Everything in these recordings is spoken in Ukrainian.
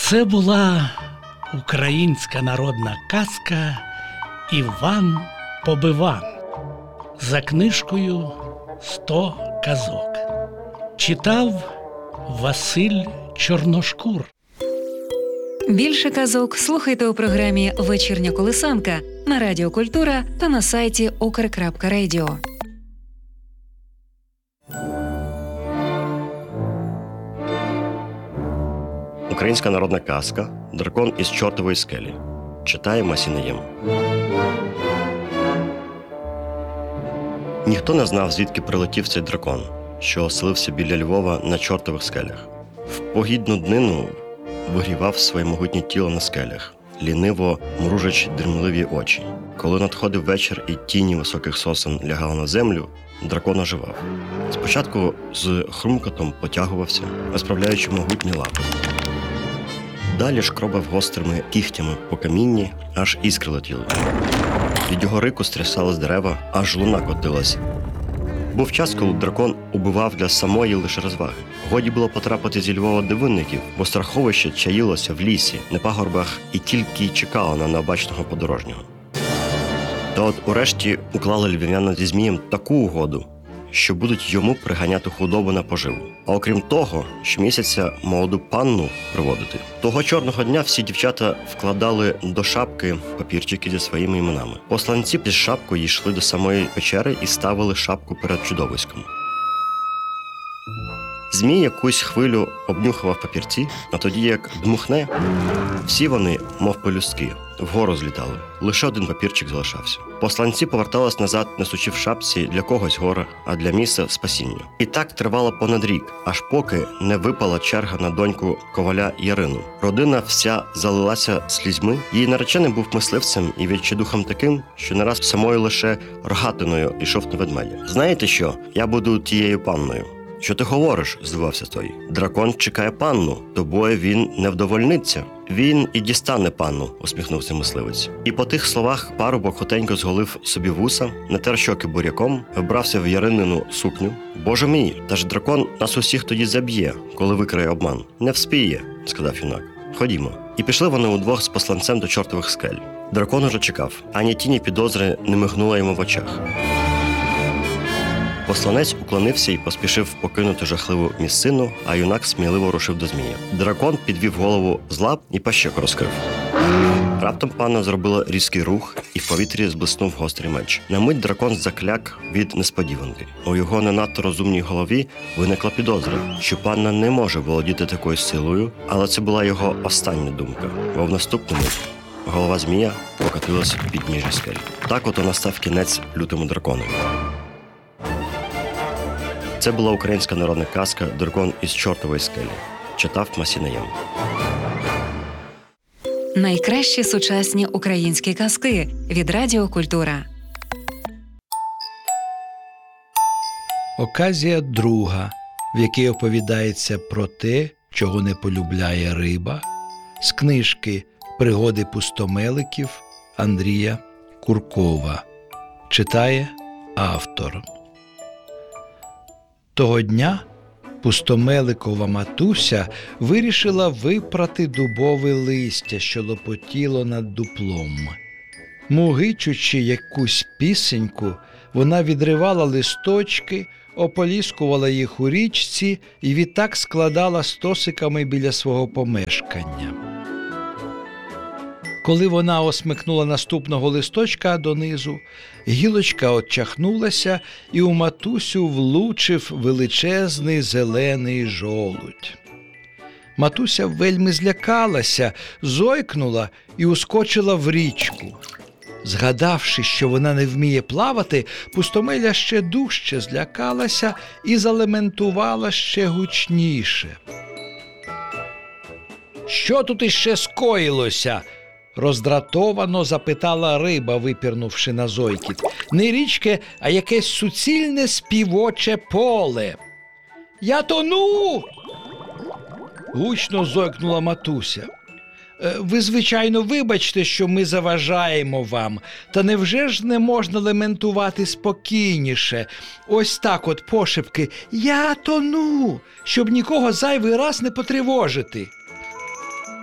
Це була українська народна казка «Іван Побиван» за книжкою «100 казок». Читав Василь Чорношкур. Більше казок слухайте у програмі «Вечірня колисанка» на Радіо Культура та на сайті ukr.radio. Українська народна казка «Дракон із чортової скелі». Читає Масій Наєм. Ніхто не знав, звідки прилетів цей дракон, що оселився біля Львова на чортових скелях. В погідну днину вигрівав своє могутнє тіло на скелях, ліниво мружачи дрімливі очі. Коли надходив вечір і тіні високих сосен лягали на землю, дракон оживав. Спочатку з хрумкотом потягувався, розправляючи могутні лапи. Далі шкробав гострими кігтями по камінні, аж іскри летіли. Від його рику стрясались дерева, аж луна котилась. Був час, коли дракон убивав для самої лише розваги. Годі було потрапити зі Львова до винників, бо страховище чаїлося в лісі, на пагорбах і тільки й чекало на необачного подорожнього. Та от урешті уклали львів'яни зі Змієм таку угоду, що будуть йому приганяти худобу на поживу. А окрім того, щомісяця молоду панну приводити. Того чорного дня всі дівчата вкладали до шапки папірчики зі своїми іменами. Посланці з шапкою йшли до самої печери і ставили шапку перед чудовиськом. Змій якусь хвилю обнюхував папірці, а тоді як дмухне, всі вони, мов пелюстки, вгору злітали. Лише один папірчик залишався. Посланці повертались назад, несучи в шапці для когось горе, а для місця спасіння. І так тривало понад рік, аж поки не випала черга на доньку коваля Ярину. Родина вся залилася слізьми. Її наречений був мисливцем і відчайдухом таким, що не раз самою лише рогатиною йшов на ведмедя. «Знаєте що? Я буду тією панною». «Що ти говориш?» – здивався той. «Дракон чекає панну, тобою він не вдовольниться». «Він і дістане панну», – усміхнувся мисливець. І по тих словах парубок хотенько зголив собі вуса, натер щоки буряком, вбрався в яринину сукню. «Боже мій, та ж дракон нас усіх тоді заб'є, коли викриє обман». «Не вспіє», – сказав юнак. «Ходімо». І пішли вони удвох з посланцем до чортових скель. Дракон уже чекав, ані тіні підозри не мигнула йому в очах. Посланець уклонився і поспішив покинути жахливу місцину, а юнак сміливо рушив до Змія. Дракон підвів голову з лап і пащеку розкрив. Раптом панна зробила різкий рух, і в повітрі зблиснув гострий меч. На мить дракон закляк від несподіванки. У його не надто розумній голові виникла підозра, що панна не може володіти такою силою, але це була його остання думка. Бо в наступному голова Змія покотилась у підніжжя скель. Так ото настав кінець лютому дракону. Це була українська народна казка «Дракон із чортової скелі». Читав Масій Наєм. Найкращі сучасні українські казки від Радіо Культура. Оказія друга, в якій оповідається про те, чого не полюбляє риба, з книжки «Пригоди пустомеликів» Андрія Куркова. Читає автор. Того дня пустомеликова матуся вирішила випрати дубове листя, що лопотіло над дуплом. Мугичучи якусь пісеньку, вона відривала листочки, ополіскувала їх у річці і відтак складала стосиками біля свого помешкання. Коли вона осмикнула наступного листочка донизу, гілочка отчахнулася, і у матусю влучив величезний зелений жолудь. Матуся вельми злякалася, зойкнула і ускочила в річку. Згадавши, що вона не вміє плавати, пустомеля ще дужче злякалася і залементувала ще гучніше. «Що тут іще скоїлося?» – роздратовано запитала риба, випірнувши на зойкіт. «Не річки, а якесь суцільне співоче поле». «Я тону!» – гучно зойкнула матуся. «Ви, звичайно, вибачте, що ми заважаємо вам, та невже ж не можна лементувати спокійніше? Ось так от пошепки «Я тону!», щоб нікого зайвий раз не потривожити».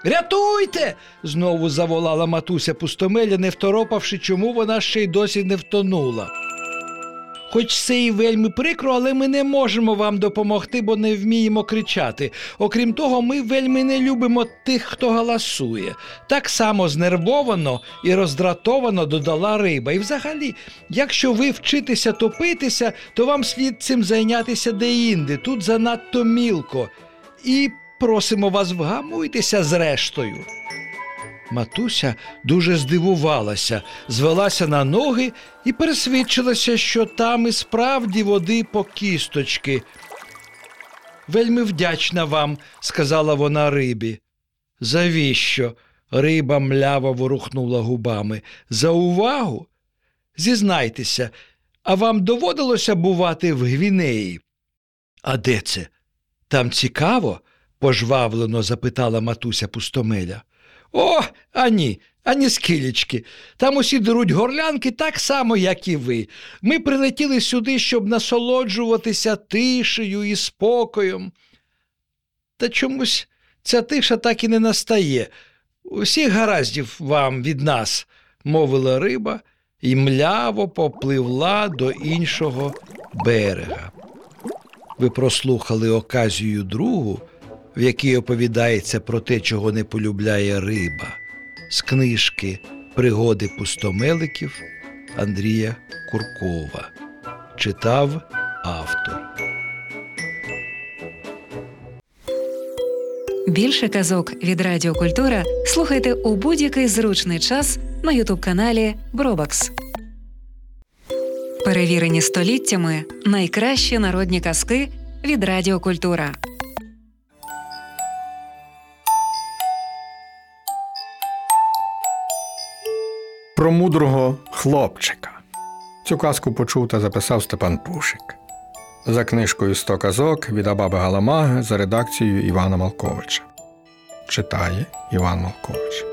«Рятуйте!» – знову заволала матуся Пустомеля, не второпавши, чому вона ще й досі не втонула. «Хоч це і вельми прикро, але ми не можемо вам допомогти, бо не вміємо кричати. Окрім того, ми вельми не любимо тих, хто галасує». Так само знервовано і роздратовано додала риба. «І взагалі, якщо ви вчитеся топитися, то вам слід цим зайнятися деінде. Тут занадто мілко. І просимо вас, вгамуйтеся зрештою». Матуся дуже здивувалася, звелася на ноги і пересвідчилася, що там і справді води по кісточки. «Вельми вдячна вам», – сказала вона рибі. «Завіщо?» – риба мляво ворухнула губами. «За увагу? Зізнайтеся, а вам доводилося бувати в Гвінеї?» «А де це? Там цікаво?» – пожвавлено запитала матуся Пустомеля. «О, ані скілечки. Там усі деруть горлянки так само, як і ви. Ми прилетіли сюди, щоб насолоджуватися тишею і спокоєм. Та чомусь ця тиша так і не настає. Усіх гараздів вам від нас», – мовила риба і мляво попливла до іншого берега. Ви прослухали оказію другу, в якій оповідається про те, чого не полюбляє риба, з книжки «Пригоди пустомеликів» Андрія Куркова. Читав автор. Більше казок від Радіо Культура слухайте у будь-який зручний час на ютуб-каналі Бробакс. Перевірені століттями найкращі народні казки від Радіо Культура. Про мудрого хлопчика. Цю казку почув та записав Степан Пушик. За книжкою «100 казок» від Абаби Галамаги за редакцією Івана Малковича. Читає Іван Малкович.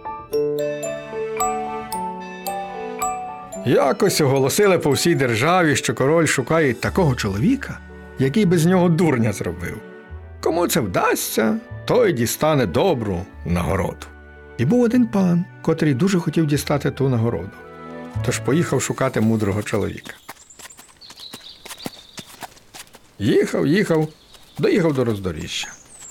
Якось оголосили по всій державі, що король шукає такого чоловіка, який би з нього дурня зробив. Кому це вдасться, той дістане добру нагороду. І був один пан, котрий дуже хотів дістати ту нагороду. Тож поїхав шукати мудрого чоловіка. Їхав, доїхав до роздоріжжя.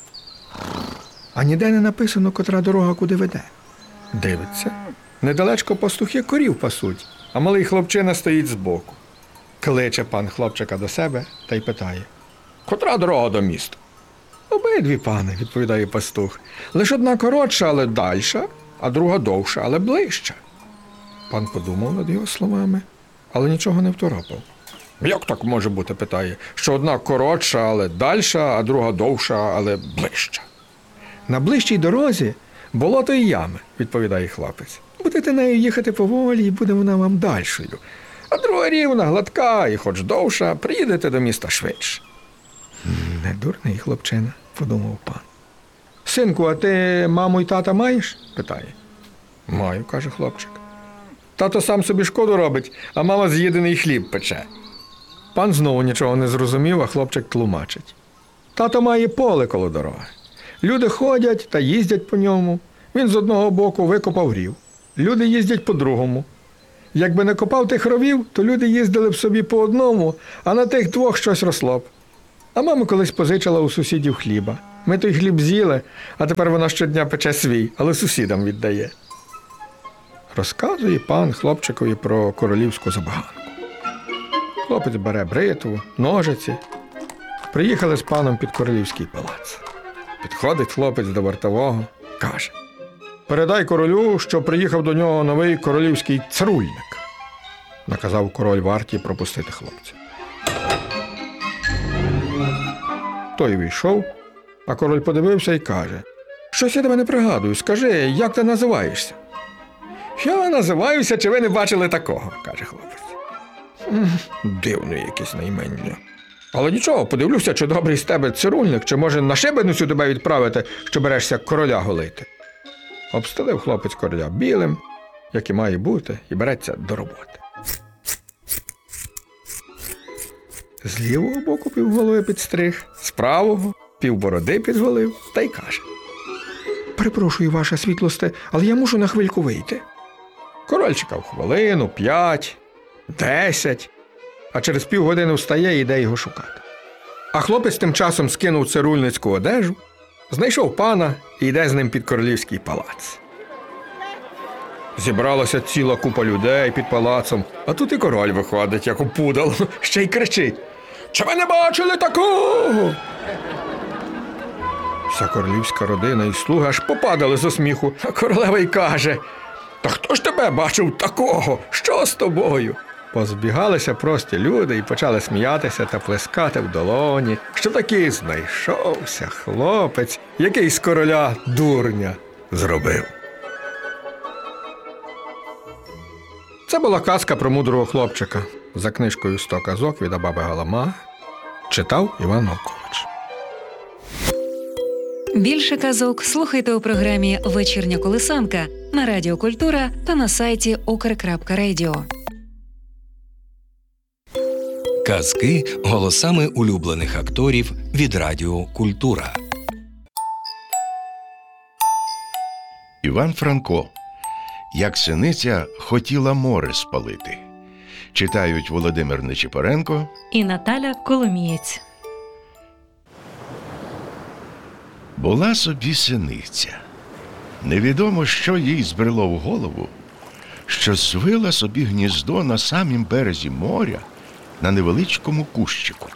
А ніде не написано, котра дорога куди веде. Дивиться, недалечко пастухи корів пасуть, а малий хлопчина стоїть збоку. Кличе пан хлопчика до себе та й питає: «Котра дорога до міста?» «Обидві, пане», – відповідає пастух. «Лише одна коротша, але дальша, а друга довша, але ближча». Пан подумав над його словами, але нічого не второпав. «Як так може бути?» – питає, «що одна коротша, але дальша, а друга довша, але ближча?» «На ближчій дорозі болото і ями», – відповідає хлопець. «Будете нею їхати поволі, і буде вона вам дальшою. А друга рівна, гладка і хоч довша, приїдете до міста швидше». «Не дурний хлопчина», – подумав пан. «Синку, а ти маму й тата маєш?» – питає. «Маю», – каже хлопчик. «Тато сам собі шкоду робить, а мама з'їдений хліб пече». Пан знову нічого не зрозумів, а хлопчик тлумачить. «Тато має поле коло дороги. Люди ходять та їздять по ньому. Він з одного боку викопав рів. Люди їздять по другому. Якби не копав тих ровів, то люди їздили б собі по одному, а на тих двох щось росло б. А мама колись позичила у сусідів хліба. Ми той хліб з'їли, а тепер вона щодня пече свій, але сусідам віддає». Розказує пан хлопчикові про королівську забаганку. Хлопець бере бритву, ножиці. Приїхали з паном під королівський палац. Підходить хлопець до вартового, каже: «Передай королю, що приїхав до нього новий королівський цирульник». Наказав король варті пропустити хлопця. Той війшов, а король подивився і каже: «Щось я тебе не пригадую, скажи, як ти називаєшся?» «Я називаюся, чи ви не бачили такого», – каже хлопець. «Дивне якесь наймення. Але нічого, подивлюся, чи добрий з тебе цирульник, чи може на шибеницю тебе відправити, що берешся короля голити». Обстелив хлопець короля білим, як і має бути, і береться до роботи. З лівого боку півголови підстриг, з правого півбороди підголив та й каже: Перепрошую, ваша світлосте, але я мушу на хвильку вийти. Король чекав хвилину, 5, 10, а через півгодини встає і йде його шукати. А хлопець тим часом скинув цирульницьку одежу, знайшов пана і йде з ним під королівський палац. Зібралася ціла купа людей під палацом, а тут і король виходить, як опудало, ще й кричить: «Чи ви не бачили такого?» Вся королівська родина і слуги аж попадали зо сміху, а королева й каже: «Та хто ж тебе бачив такого? Що з тобою?» Позбігалися прості люди і почали сміятися та плескати в долоні, що таки знайшовся хлопець, який з короля дурня зробив. Це була казка про мудрого хлопчика за книжкою «100 казок» від Абаби Галама. Читав Іван Малкович. Більше казок слухайте у програмі «Вечірня колисанка» на Радіо Культура та на сайті ukr.radio. Казки голосами улюблених акторів від Радіо Культура. Іван Франко. Як синиця хотіла море спалити. Читають Володимир Нечипоренко і Наталя Коломієць. Була собі синиця. Невідомо, що їй збрело в голову, що звила собі гніздо на самім березі моря на невеличкому кущику.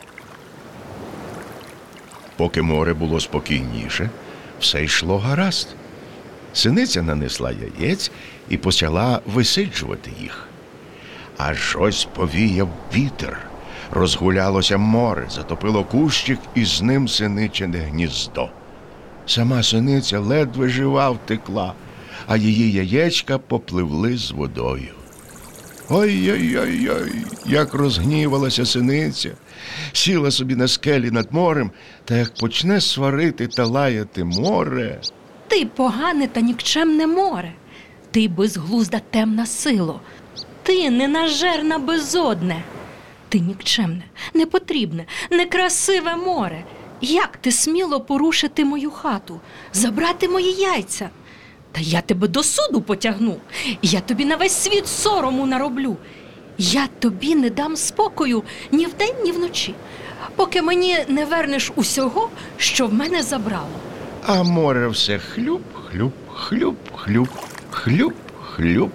Поки море було спокійніше, все йшло гаразд. Синиця нанесла яєць і почала висиджувати їх. Аж ось повіяв вітер, розгулялося море, затопило кущик і з ним синичине гніздо. Сама синиця ледве жива втекла, а її яєчка попливли з водою. Ой-ой-ой-ой, як розгнівалася синиця, сіла собі на скелі над морем, та як почне сварити та лаяти море. Ти погане та нікчемне море, ти безглузда темна сило, ти ненажерна безодне, ти нікчемне, непотрібне, некрасиве море. Як ти сміло порушити мою хату, забрати мої яйця? Та я тебе до суду потягну, я тобі на весь світ сорому нароблю. Я тобі не дам спокою ні вдень, ні вночі, поки мені не вернеш усього, що в мене забрало. А море все хлюп, хлюп, хлюп, хлюп, хлюп, хлюп.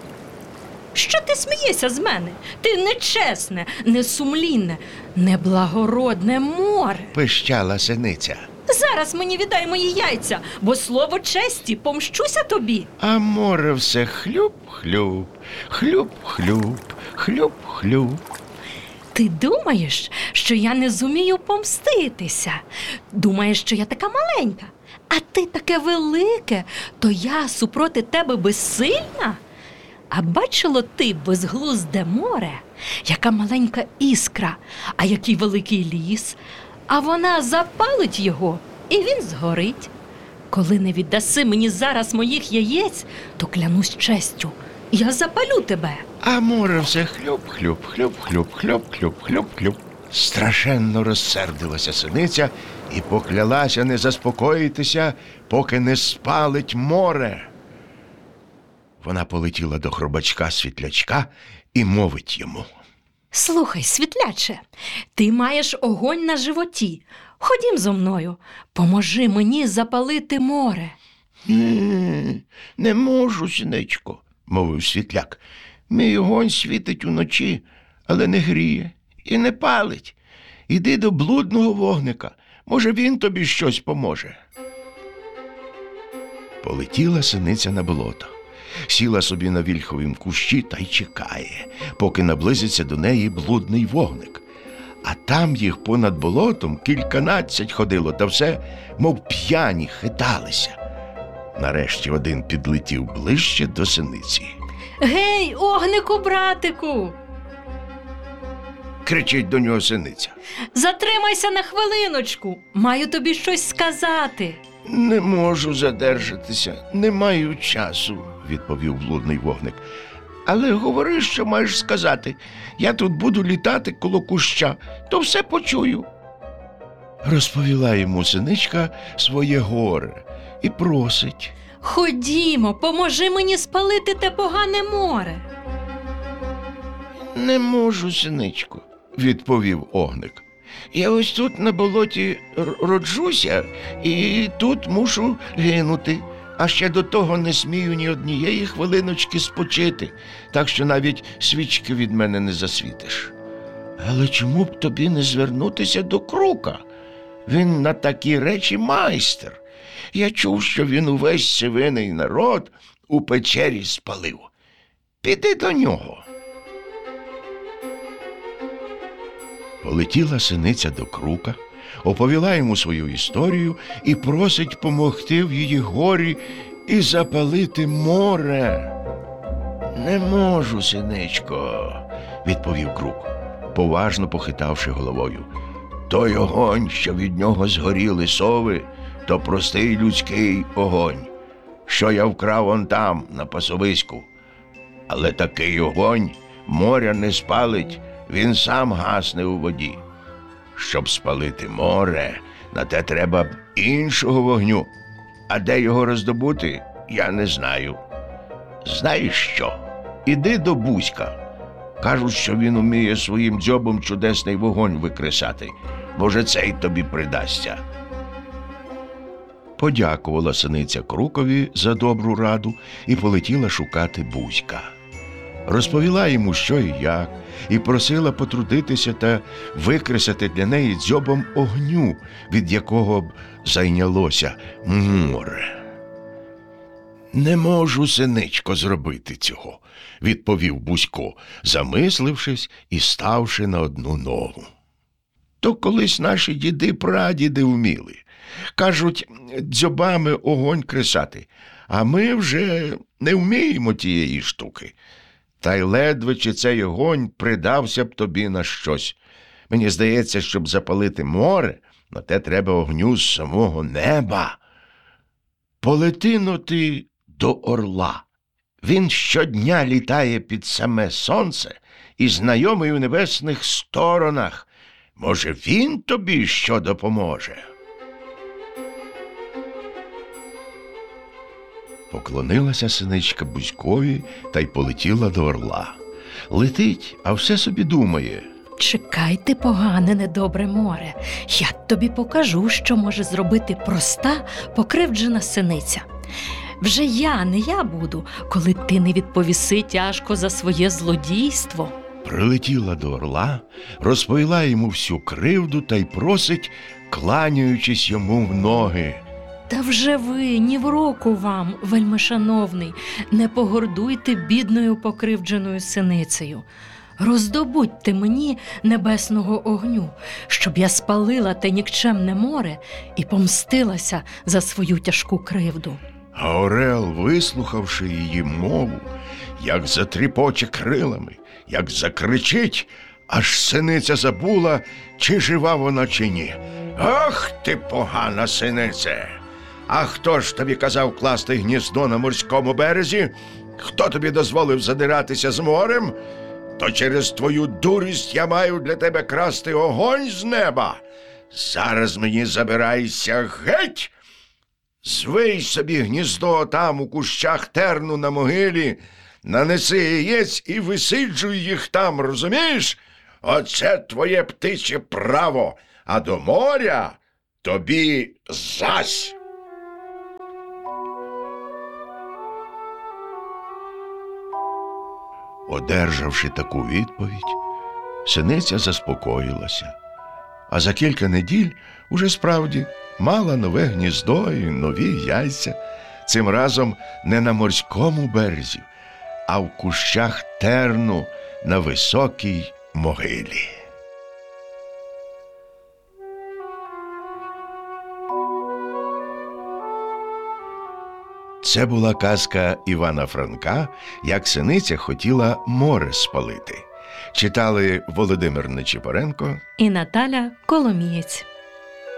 Що ти смієшся з мене? Ти нечесне, несумлінне, неблагородне море. Пищала синиця. Зараз мені віддай мої яйця, бо слово честі помщуся тобі. А море все хлюп, хлюп, хлюп, хлюп, хлюп, хлюп. Ти думаєш, що я не зумію помститися? Думаєш, що я така маленька? А ти таке велике, то я супроти тебе безсильна? А бачило ти безглузде море, яка маленька іскра, а який великий ліс, а вона запалить його, і він згорить. Коли не віддаси мені зараз моїх яєць, то клянусь честю, я запалю тебе. А море все хлюп, хлюп, хлюп, хлюп, хлюп, хлюп, хлюп, хлюп. Страшенно розсердилася синиця і поклялася не заспокоїтися, поки не спалить море. Вона полетіла до хробачка-світлячка і мовить йому: Слухай, світляче, ти маєш огонь на животі. Ходім зо мною, поможи мені запалити море. Не можу, синичко, мовив світляк. Мій огонь світить уночі, але не гріє і не палить. Іди до блудного вогника, може, він тобі щось поможе. Полетіла синиця на болото. Сіла собі на вільховім кущі та й чекає, поки наблизиться до неї блудний вогник. А там їх понад болотом кільканадцять ходило, та все, мов п'яні, хиталися. Нарешті один підлетів ближче до синиці. Гей, огнику, братику! Кричить до нього синиця. Затримайся на хвилиночку, маю тобі щось сказати. Не можу задержатися, не маю часу, відповів блудний вогник. Але говори, що маєш сказати. Я тут буду літати коло куща, то все почую. Розповіла йому синичка своє горе, і просить. Ходімо, поможи мені спалити те погане море. Не можу, синичко, відповів Огник. Я ось тут на болоті роджуся і тут мушу гинути. А ще до того не смію ні однієї хвилиночки спочити, так що навіть свічки від мене не засвітиш. Але чому б тобі не звернутися до Крука? Він на такі речі майстер. Я чув, що він увесь сивиний народ у печері спалив. Піди до нього. Полетіла синиця до Крука, оповіла йому свою історію і просить помогти в її горі і запалити море. Не можу, синичко, відповів Крук, поважно похитавши головою. Той огонь, що від нього згоріли сови, то простий людський огонь, що я вкрав он там, на пасовиську. Але такий огонь моря не спалить, він сам гасне у воді. Щоб спалити море, на те треба б іншого вогню. А де його роздобути, я не знаю. Знаєш що? Іди до Бузька. Кажуть, що він уміє своїм дзьобом чудесний вогонь викресати. Може, цей тобі придасться. Подякувала синиця Крукові за добру раду і полетіла шукати Бузька. Розповіла йому, що і як, і просила потрудитися та викресати для неї дзьобом огню, від якого б зайнялося море. «Не можу, синичко, зробити цього», – відповів Бузько, замислившись і ставши на одну ногу. «То колись наші діди-прадіди вміли. Кажуть, дзьобами огонь кресати, а ми вже не вміємо тієї штуки. Та й ледве чи цей огонь придався б тобі на щось. Мені здається, щоб запалити море, на те треба огню з самого неба. Полети-но ти до орла. Він щодня літає під саме сонце і знайомий у небесних сторонах. Може, він тобі що допоможе?» Поклонилася синичка Бузькові та й полетіла до орла. Летить, а все собі думає. Чекайте, погане недобре море. Я тобі покажу, що може зробити проста, покривджена синиця. Вже не я буду, коли ти не відповіси тяжко за своє злодійство. Прилетіла до орла, розповіла йому всю кривду та й просить, кланяючись йому в ноги. Та вже ви, ні в року вам, вельмишановний, не погордуйте бідною покривдженою синицею. Роздобудьте мені небесного огню, щоб я спалила те нікчемне море і помстилася за свою тяжку кривду. А орел, вислухавши її мову, як затріпоче крилами, як закричить, аж синиця забула, чи жива вона, чи ні. «Ах ти, погана синице! А хто ж тобі казав класти гніздо на морському березі? Хто тобі дозволив задиратися з морем? То через твою дурість я маю для тебе красти огонь з неба. Зараз мені забирайся геть! Звий собі гніздо там у кущах терну на могилі, нанеси яєць і висиджуй їх там, розумієш? Оце твоє птиче право, а до моря тобі зась!» Одержавши таку відповідь, синиця заспокоїлася, а за кілька неділь уже справді мала нове гніздо і нові яйця, цим разом не на морському березі, а в кущах терну на високій могилі. Це була казка Івана Франка «Як синиця хотіла море спалити». Читали Володимир Нечипоренко і Наталя Коломієць.